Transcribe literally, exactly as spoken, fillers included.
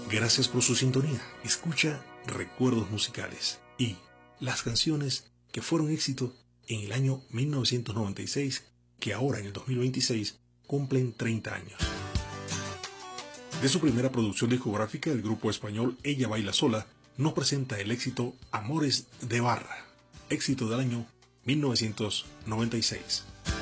Gracias por su sintonía. Escucha Recuerdos Musicales y las canciones que fueron éxito en el año mil novecientos noventa y seis, que ahora en el dos mil veintiséis cumplen treinta años. De su primera producción discográfica, el grupo español Ella Baila Sola nos presenta el éxito Amores de Barra, éxito del año mil novecientos noventa y seis.